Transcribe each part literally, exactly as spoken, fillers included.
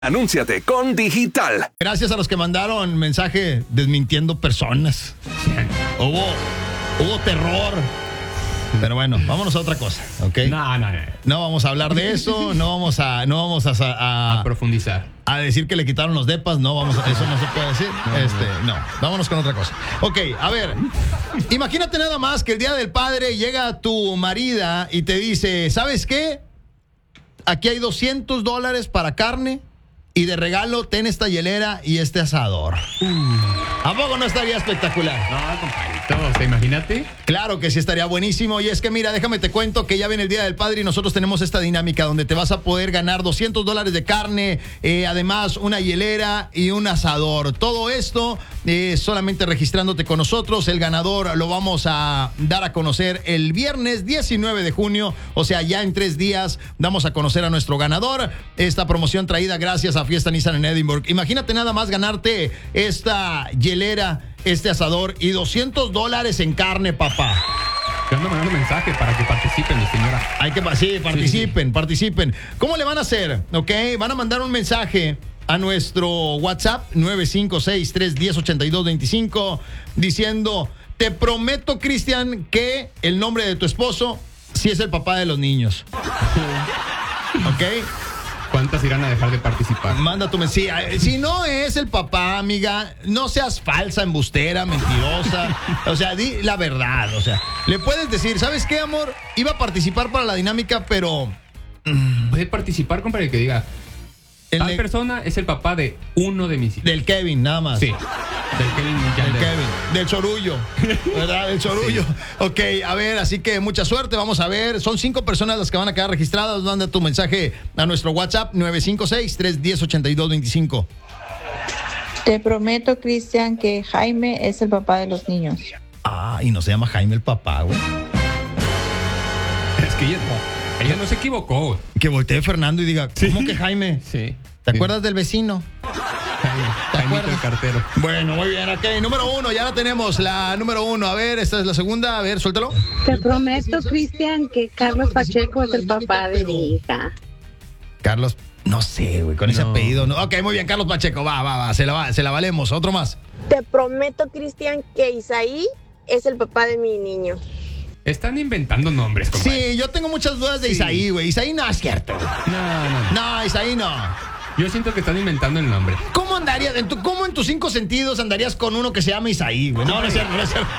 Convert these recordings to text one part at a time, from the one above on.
Anúnciate con Digital. Gracias a los que mandaron mensaje desmintiendo personas. Hubo, hubo terror. Pero bueno, vámonos a otra cosa, ¿ok? No, no, no. No vamos a hablar de eso, no vamos a, no vamos a, a, A profundizar. a decir que le quitaron los depas, no vamos a, eso no se puede decir. No, este, no. no, vámonos con otra cosa. Ok, a ver, imagínate nada más que el día del padre llega tu marida y te dice, ¿sabes qué? Aquí hay doscientos dólares para carne y de regalo ten esta hielera y este asador. ¿A poco no estaría espectacular? No, compadrito, o sea, imagínate. Claro que sí estaría buenísimo. Y es que mira, déjame te cuento que ya viene el Día del Padre y nosotros tenemos esta dinámica donde te vas a poder ganar doscientos dólares de carne, eh, además una hielera y un asador. Todo esto eh, solamente registrándote con nosotros. El ganador lo vamos a dar a conocer el viernes diecinueve de junio, o sea, ya en tres días damos a conocer a nuestro ganador. Esta promoción traída gracias a Fiesta Nissan en Edinburgh. Imagínate nada más ganarte esta hielera, este asador y doscientos dólares en carne, papá. Te ando mandando mensaje para que participen, mi señora. Hay que, sí, participen, sí, sí. participen. ¿Cómo le van a hacer? ¿Ok? Van a mandar un mensaje a nuestro WhatsApp nueve cinco seis, tres uno cero, ocho dos dos cinco diciendo, te prometo, Cristian, que el nombre de tu esposo sí es el papá de los niños. ¿Ok? ¿Cuántas irán a dejar de participar? Manda tu mensaje. Si no es el papá, amiga, no seas falsa, embustera, mentirosa. O sea, di la verdad. O sea, le puedes decir, ¿sabes qué, amor? Iba a participar para la dinámica, pero... Puede participar, compadre, que diga, tal de, persona es el papá de uno de mis hijos. Del Kevin, nada más. Sí. Del Kevin. Del Kevin. Del Sorullo. ¿Verdad? Del Sorullo. Sí. Ok, a ver, así que mucha suerte. Vamos a ver. Son cinco personas las que van a quedar registradas. Manda tu mensaje a nuestro WhatsApp nueve cinco seis, tres uno cero, ocho dos dos cinco. Te prometo, Cristian, que Jaime es el papá de los niños. Ah, y no se llama Jaime el papá, güey. Es que ella, ella no se equivocó, güey. Que voltee Fernando y diga, ¿cómo sí. que Jaime? Sí. ¿Te sí. acuerdas del vecino? ¿Te acuerdas? El cartero. Bueno, muy bien, ok. Número uno, ya la tenemos, la número uno. A ver, esta es la segunda. A ver, suéltalo. Te prometo, Cristian, que Carlos Pacheco es el papá de mi hija. Carlos, no sé, güey, con no. ese apellido. No. Ok, muy bien, Carlos Pacheco, va, va, va. Se la, va, se la valemos. Otro más. Te prometo, Cristian, que Isaí es el papá de mi niño. Están inventando nombres, compadre. Sí, yo tengo muchas dudas de sí. Isaí, güey. Isaí no es cierto. No, no. No, Isaí no. Yo siento que están inventando el nombre. ¿Cómo andarías? En tu, ¿Cómo en tus cinco sentidos andarías con uno que se llama Isaí, güey? No, no es cierto, no es cierto.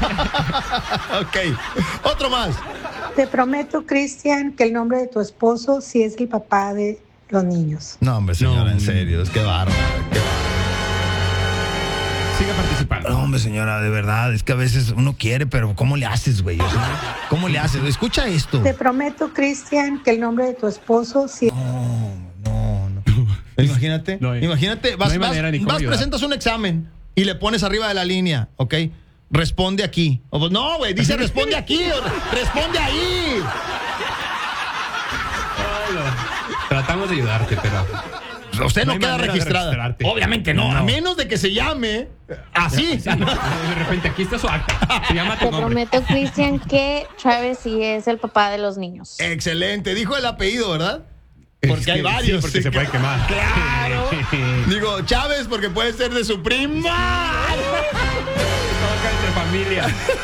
Ok. Otro más. Te prometo, Cristian, que el nombre de tu esposo sí es el papá de los niños. No, hombre, señora, no. en serio. Es que bárbaro, qué bárbaro. Siga participando. No, hombre, señora, de verdad, es que a veces uno quiere, pero ¿cómo le haces, güey? O sea, ¿cómo le haces? Escucha esto. Te prometo, Cristian, que el nombre de tu esposo sí... No, no, no. Imagínate, no hay, imagínate, vas, no hay vas, manera ni cómo vas ayudar. Presentas un examen y le pones arriba de la línea, ¿ok? Responde aquí. O, pues, no, güey, dice responde aquí, o, responde ahí. Ay, no. Tratamos de ayudarte, pero... Usted no, no queda registrada. Obviamente no, no, a menos de que se llame así. Sí, de repente aquí está su acta. Se llama tu Te nombre. prometo, Cristian, que Travis sí es el papá de los niños. Excelente. Dijo el apellido, ¿verdad? Es Porque que, hay varios. Sí, porque sí, se puede quemar. Claro. Digo, Chávez, porque puede ser de su prima. Toca entre familia.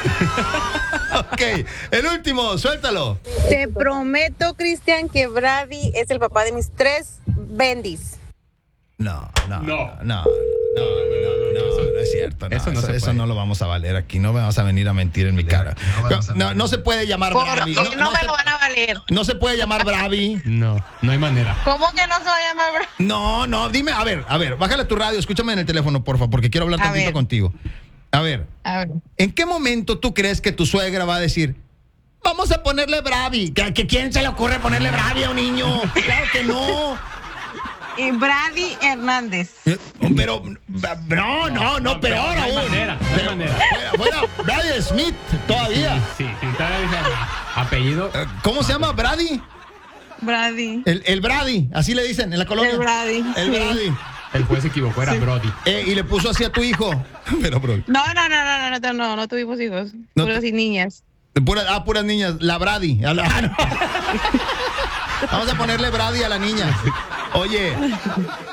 Ok, el último, suéltalo. Te prometo, Cristian, que Brady es el papá de mis tres bendis. No, no, no, No. no, no, no, no, no es cierto. No, Eso no eso, se eso puede. no lo vamos a valer aquí. No vamos a venir a mentir en mi cara. No, no, no se puede llamar Bravi. No, No, no no me se, lo van a valer. no se puede llamar Bravi. No, no hay manera. ¿Cómo que no se va a llamar Brady? No, no, dime, a ver, a ver, bájale tu radio, escúchame en el teléfono, porfa, porque quiero hablar A tantito ver. contigo. A ver, A ver. ¿en qué momento tú crees que tu suegra va a decir, vamos a ponerle Bravi? ¿Que, que quién se le ocurre ponerle Bravi a un niño? Claro que no. Y Brady Hernández. Eh, Pero, no, no, no, peor no hay aún. manera, no hay Pero, manera. Fuera, fuera, Brady Smith, todavía. Sí, sí, todavía dice apellido. Eh, ¿Cómo se llama? ¿Brady? Brady. El, el Brady, así le dicen en la colonia. El Brady, El sí. Brady. El juez se equivocó, era Brody. Eh, y le puso así a tu hijo. Pero, bro. No, no, no, no, no, no, no, no tuvimos hijos. No Puras te- y niñas. Pura, ah, puras niñas. La Brady. Ah, no. Vamos a ponerle Brady a la niña. Oye,